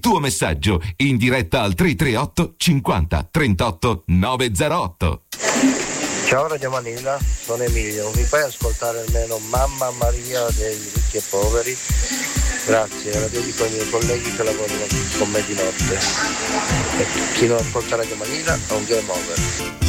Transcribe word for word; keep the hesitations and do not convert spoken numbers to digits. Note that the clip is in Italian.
tuo messaggio in diretta al tre tre otto cinquanta trentotto novecentotto. Ciao Radio Manila, sono Emilio, mi fai ascoltare almeno Mamma Maria dei ricchi e poveri? Grazie, la dedico ai miei colleghi che lavorano con me di notte. E chi non ascolta Radio Manila è un game over.